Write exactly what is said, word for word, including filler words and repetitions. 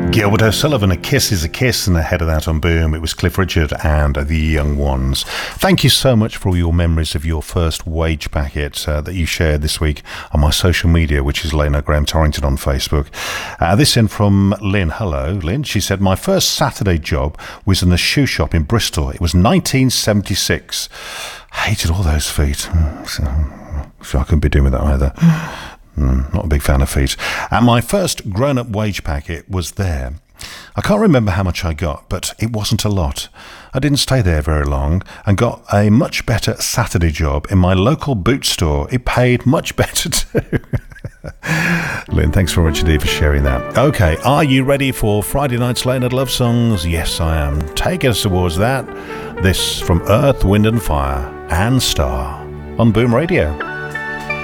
Gilbert O'Sullivan, A Kiss is a Kiss, and ahead of that on Boom, it was Cliff Richard and The Young Ones. Thank you so much for all your memories of your first wage packet uh, that you shared this week on my social media, which is Lena Graham Torrington on Facebook. Uh, this in from Lynn. Hello, Lynn. She said, my first Saturday job was in a shoe shop in Bristol. It was nineteen seventy-six. Hated all those feet. So, so I couldn't be doing with that either. Mm, not a big fan of feet. And my first grown-up wage packet was there. I can't remember how much I got, but it wasn't a lot. I didn't stay there very long and got a much better Saturday job in my local boot store. It paid much better too. Lynn, thanks very much indeed for sharing that. Okay, are you ready for Friday night's Late Night Love Songs? Yes, I am. Take us towards that. This from Earth, Wind and Fire and Star on Boom Radio.